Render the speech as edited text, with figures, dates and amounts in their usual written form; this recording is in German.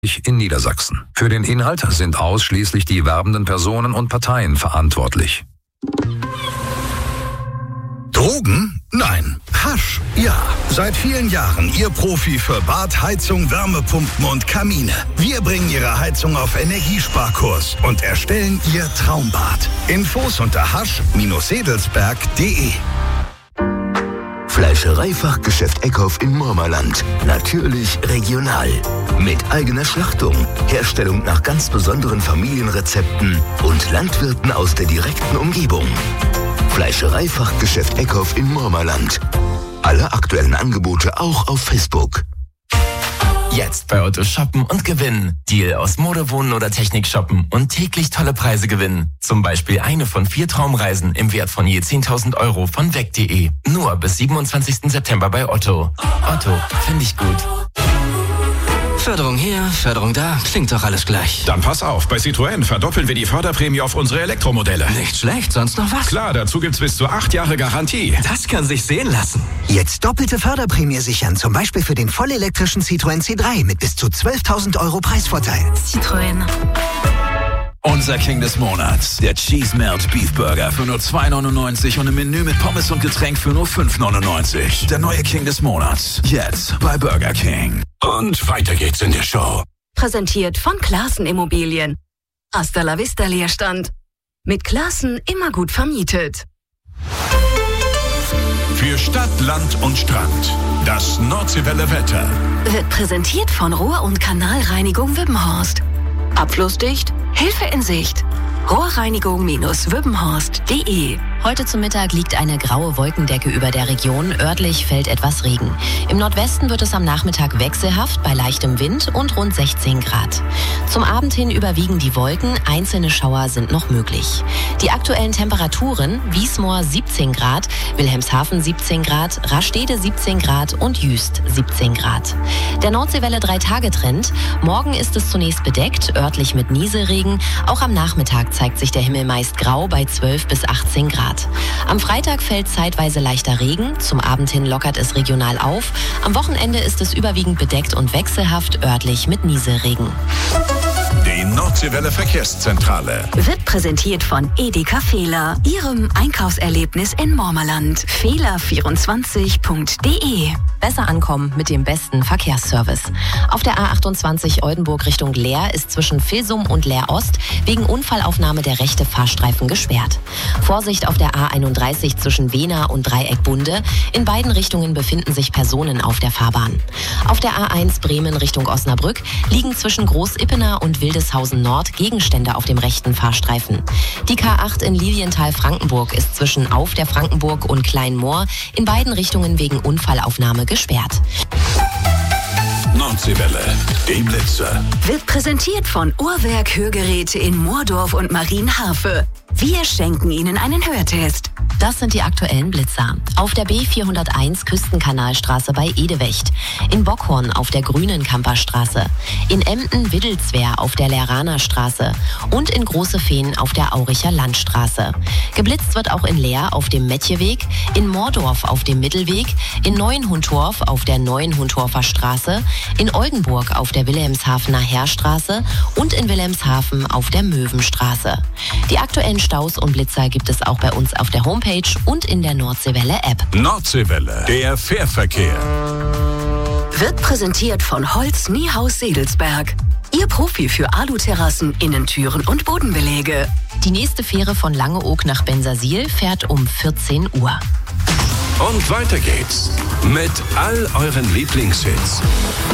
in Niedersachsen. Für den Inhalt sind ausschließlich die werbenden Personen und Parteien verantwortlich. Drogen? Nein. Hasch? Ja. Seit vielen Jahren Ihr Profi für Bad, Heizung, Wärmepumpen und Kamine. Wir bringen Ihre Heizung auf Energiesparkurs und erstellen Ihr Traumbad. Infos unter hasch-sedelsberg.de. Fleischereifachgeschäft Eckhoff in Mormerland. Natürlich regional. Mit eigener Schlachtung, Herstellung nach ganz besonderen Familienrezepten und Landwirten aus der direkten Umgebung. Fleischereifachgeschäft Eckhoff in Mormerland. Alle aktuellen Angebote auch auf Facebook. Jetzt bei Otto shoppen und gewinnen. Deal aus Mode, Wohnen oder Technik shoppen und täglich tolle Preise gewinnen. Zum Beispiel eine von 4 Traumreisen im Wert von je 10.000 Euro von weg.de. Nur bis 27. September bei Otto. Otto, finde ich gut. Förderung hier, Förderung da, klingt doch alles gleich. Dann pass auf, bei Citroën verdoppeln wir die Förderprämie auf unsere Elektromodelle. Nicht schlecht, sonst noch was? Klar, dazu gibt's bis zu 8 Jahre Garantie. Das kann sich sehen lassen. Jetzt doppelte Förderprämie sichern, zum Beispiel für den vollelektrischen Citroën C3 mit bis zu 12.000 Euro Preisvorteil. Citroën. Unser King des Monats, der Cheese Melt Beef Burger für nur 2,99 und im Menü mit Pommes und Getränk für nur 5,99. Der neue King des Monats, jetzt bei Burger King. Und weiter geht's in der Show. Präsentiert von Classen Immobilien. Hasta la vista Leerstand. Mit Classen immer gut vermietet. Für Stadt, Land und Strand. Das Nordseewelle Wetter. Wird präsentiert von Rohr- und Kanalreinigung Wippenhorst. Abflussdicht, Hilfe in Sicht. Rohrreinigung-wippenhorst.de. Heute zum Mittag liegt eine graue Wolkendecke über der Region. Örtlich fällt etwas Regen. Im Nordwesten wird es am Nachmittag wechselhaft bei leichtem Wind und rund 16 Grad. Zum Abend hin überwiegen die Wolken. Einzelne Schauer sind noch möglich. Die aktuellen Temperaturen: Wiesmoor 17 Grad, Wilhelmshaven 17 Grad, Rastede 17 Grad und Jüst 17 Grad. Der Nordseewelle 3-Tage-Trend. Morgen ist es zunächst bedeckt, örtlich mit Nieselregen. Auch am Nachmittag zeigt sich der Himmel meist grau bei 12 bis 18 Grad. Am Freitag fällt zeitweise leichter Regen, zum Abend hin lockert es regional auf. Am Wochenende ist es überwiegend bedeckt und wechselhaft, örtlich mit Nieselregen. Die Nordseewelle Verkehrszentrale. Wird präsentiert von Edeka Fehler, Ihrem Einkaufserlebnis in Mormerland. Fehler24.de. Besser ankommen mit dem besten Verkehrsservice. Auf der A28 Oldenburg Richtung Leer ist zwischen Vilsum und Leer Ost wegen Unfallaufnahme der rechte Fahrstreifen gesperrt. Vorsicht auf der A31 zwischen Wehna und Dreieck Bunde. In beiden Richtungen befinden sich Personen auf der Fahrbahn. Auf der A1 Bremen Richtung Osnabrück liegen zwischen Groß-Ippener und Wildeshausen Nord Gegenstände auf dem rechten Fahrstreifen. Die K8 in Lilienthal-Frankenburg ist zwischen Auf der Frankenburg und Kleinmoor in beiden Richtungen wegen Unfallaufnahme gesperrt. Nordseewelle, die Blitzer. Wird präsentiert von Uhrwerk Hörgeräte in Moordorf und Marienharfe. Wir schenken Ihnen einen Hörtest. Das sind die aktuellen Blitzer. Auf der B401 Küstenkanalstraße bei Edewecht. In Bockhorn auf der Grünen Kamperstraße. In Emden-Widdelswehr auf der Leraner Straße. Und in Große Fehn auf der Auricher Landstraße. Geblitzt wird auch in Leer auf dem Mettjeweg, in Moordorf auf dem Mittelweg, in Neuenhundorf auf der Neuenhundorfer Straße, in Oldenburg auf der Wilhelmshavener Heerstraße und in Wilhelmshaven auf der Möwenstraße. Die aktuellen Staus und Blitzer gibt es auch bei uns auf der Homepage und in der Nordseewelle-App. Nordseewelle, der Fährverkehr. Wird präsentiert von Holz Niehaus Sedelsberg. Ihr Profi für Aluterrassen, Innentüren und Bodenbeläge. Die nächste Fähre von Langeoog nach Bensersiel fährt um 14 Uhr. Und weiter geht's mit all euren Lieblingshits.